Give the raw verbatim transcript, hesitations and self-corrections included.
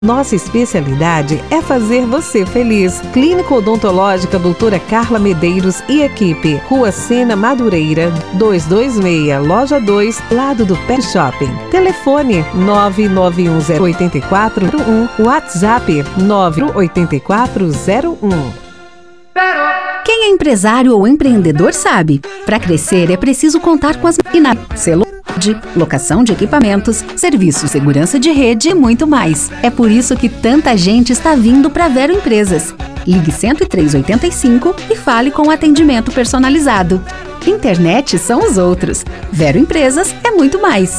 Nossa especialidade é fazer você feliz. Clínica Odontológica Doutora Carla Medeiros e equipe. Rua Sena Madureira, duzentos e vinte e seis, Loja dois, lado do Pet Shopping. Telefone nove nove um zero oito quatro zero um, WhatsApp nove oito quatro zero um. Quem é empresário ou empreendedor sabe, para crescer é preciso contar com as máquinas, celular, locação de equipamentos, serviço, segurança de rede e muito mais. É por isso que tanta gente está vindo para Vero Empresas. Ligue cento e três oitenta e cinco e fale com atendimento personalizado. Internet são os outros. Vero Empresas é muito mais.